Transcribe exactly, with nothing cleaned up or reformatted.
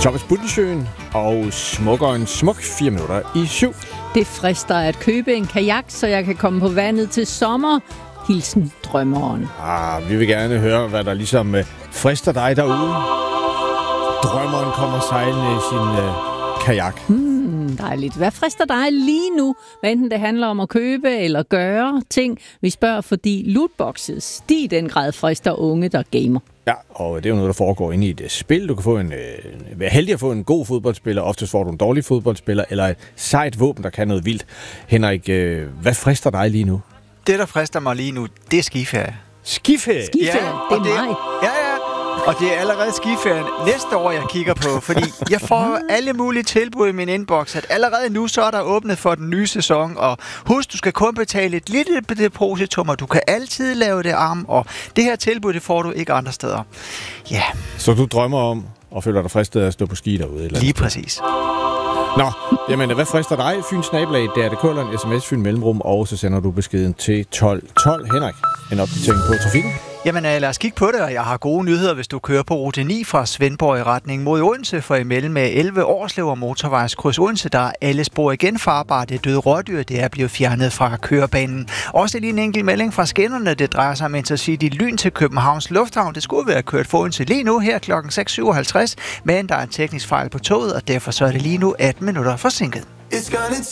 Thomas Buttensøen og Smukker en smuk fire minutter i syv. Det frister at købe en kajak, så jeg kan komme på vandet til sommer. Hilsen drømmeren. Ah, vi vil gerne høre, hvad der ligesom uh, frister dig derude. Drømmeren kommer sejlende i sin uh, kajak. Hmm, dejligt. Hvad frister dig lige nu? Hvad enten det handler om at købe eller gøre ting. Vi spørger, fordi lootboxes, de i den grad frister unge, der gamer. Ja, og det er jo noget, der foregår inde i et spil. Du kan få en, øh, være heldig at få en god fodboldspiller. Oftest får du en dårlig fodboldspiller, eller et sejt våben, der kan noget vildt. Henrik, øh, hvad frister dig lige nu? Det, der frister mig lige nu, det er skiferie. Skiferie? Skiferie, ja, det er mig. Ja, ja. Og det er allerede skiferien næste år, jeg kigger på, fordi jeg får alle mulige tilbud i min inbox, at allerede nu så er der åbnet for den nye sæson, og husk, du skal kun betale et lille depositum, og du kan altid lave det arm, og det her tilbud, det får du ikke andre steder. Ja. Så du drømmer om og føler dig fristet af at stå på ski derude? Eller lige præcis. Nå, jamen hvad frister dig? Fyns Nabelag, der er det K L, sms, Fyn Mellemrum, og så sender du beskeden til tolv tolv. Henrik, en opdatering på trafikken? Jamen lad os kigge på det, og jeg har gode nyheder, hvis du kører på rute ni fra Svendborg i retning mod Odense, for imellem med elleve Årslev og motorvejskryds Odense, der er alle spor igen farbare. Det døde rådyr, det er blevet fjernet fra kørebanen. Også lige en enkelt melding fra skinnerne, det drejer sig om Intercity Lyn til Københavns Lufthavn. Det skulle være kørt for Odense lige nu her klokken seks syvoghalvtreds, men der er en teknisk fejl på toget, og derfor så er det lige nu atten minutter forsinket.